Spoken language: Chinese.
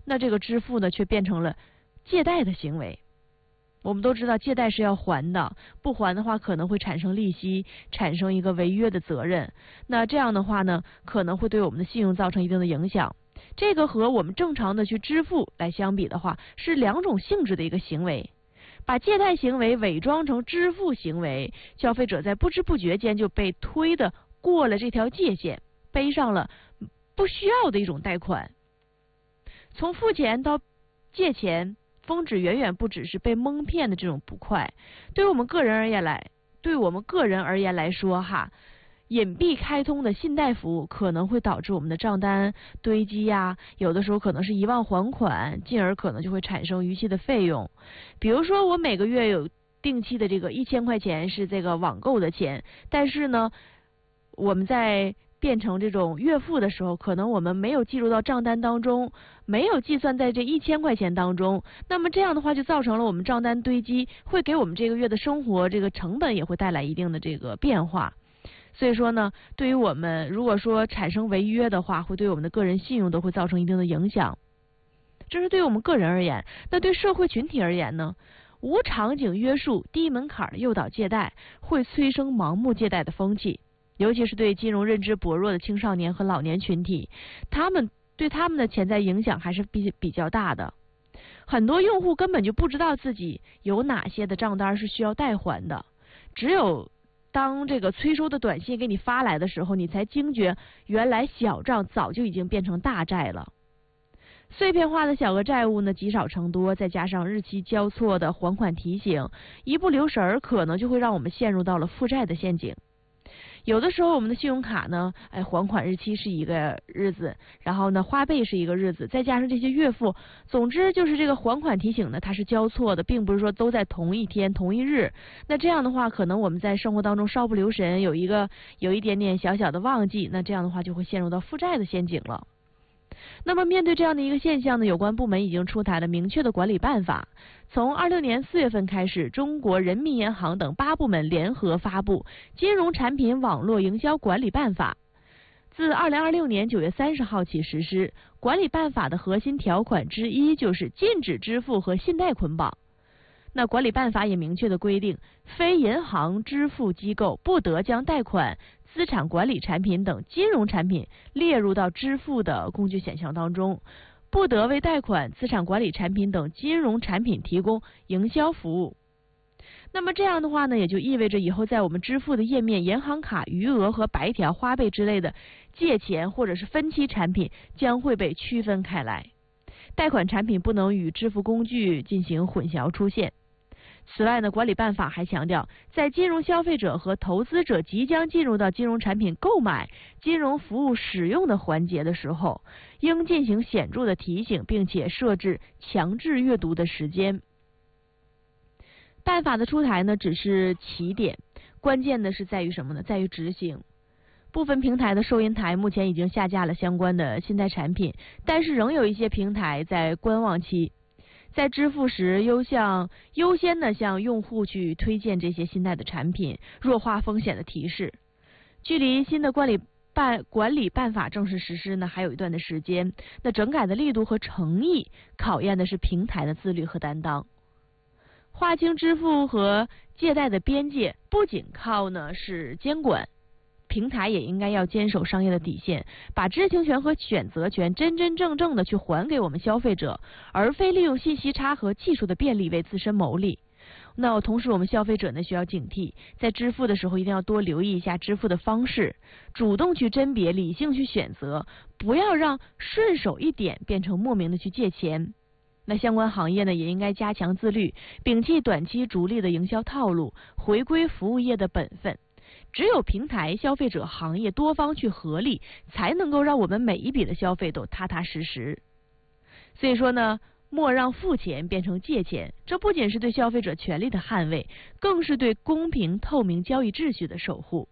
那这个支付呢却变成了借贷的行为。我们都知道借贷是要还的，不还的话可能会产生利息，产生一个违约的责任。那这样的话呢，可能会对我们的信用造成一定的影响。这个和我们正常的去支付来相比的话，是两种性质的一个行为。把借贷行为伪装成支付行为，消费者在不知不觉间就被推的过了这条界限，背上了不需要的一种贷款。从付钱到借钱，峰值远远不只是被蒙骗的这种不快。对我们个人而言来说哈，隐蔽开通的信贷服务可能会导致我们的账单堆积呀，有的时候可能是遗忘还款，进而可能就会产生逾期的费用。比如说我每个月有定期的这个1000块钱是这个网购的钱，但是呢，我们在变成这种月付的时候，可能我们没有计入到账单当中，没有计算在这1000块钱当中，那么这样的话就造成了我们账单堆积，会给我们这个月的生活这个成本也会带来一定的这个变化。所以说呢，对于我们如果说产生违约的话，会对我们的个人信用都会造成一定的影响。这是对于我们个人而言。那对社会群体而言呢，无场景约束、低门槛诱导借贷，会催生盲目借贷的风气。尤其是对金融认知薄弱的青少年和老年群体，对他们的潜在影响还是比较大的。很多用户根本就不知道自己有哪些的账单是需要代还的，只有当这个催收的短信给你发来的时候，你才惊觉原来小账早就已经变成大债了。碎片化的小额债务呢积少成多，再加上日期交错的还款提醒，一不留神可能就会让我们陷入到了负债的陷阱。有的时候我们的信用卡呢，还款日期是一个日子，然后呢花呗是一个日子，再加上这些月付，总之就是这个还款提醒呢它是交错的，并不是说都在同一天同一日。那这样的话，可能我们在生活当中稍不留神，有一点点小小的忘记，那这样的话就会陷入到负债的陷阱了。那么面对这样的一个现象呢，有关部门已经出台了明确的管理办法。从26年4月份开始，中国人民银行等8部门联合发布《金融产品网络营销管理办法》，自2026年9月30号起实施。管理办法的核心条款之一就是禁止支付和信贷捆绑。那管理办法也明确的规定，非银行支付机构不得将贷款、资产管理产品等金融产品列入到支付的工具选项当中，不得为贷款、资产管理产品等金融产品提供营销服务。那么这样的话呢，也就意味着以后在我们支付的页面，银行卡余额和白条、花呗之类的借钱或者是分期产品将会被区分开来，贷款产品不能与支付工具进行混淆出现。此外呢，管理办法还强调，在金融消费者和投资者即将进入到金融产品购买、金融服务使用的环节的时候，应进行显著的提醒，并且设置强制阅读的时间。办法的出台呢，只是起点，关键的是在于什么呢？在于执行。部分平台的收银台目前已经下架了相关的信贷产品，但是仍有一些平台在观望期。在支付时优先的向用户去推荐这些信贷的产品，弱化风险的提示。距离新的管理办法正式实施呢，还有一段的时间。那整改的力度和诚意，考验的是平台的自律和担当。划清支付和借贷的边界，不仅靠呢是监管，平台也应该要坚守商业的底线，把知情权和选择权真真正正的去还给我们消费者，而非利用信息差和技术的便利为自身谋利。那同时我们消费者呢需要警惕，在支付的时候一定要多留意一下支付的方式，主动去甄别，理性去选择，不要让顺手一点变成莫名的去借钱。那相关行业呢也应该加强自律，摒弃短期逐利的营销套路，回归服务业的本分。只有平台、消费者、行业多方去合力，才能够让我们每一笔的消费都踏踏实实。所以说呢，莫让付钱变成借钱，这不仅是对消费者权利的捍卫，更是对公平透明交易秩序的守护。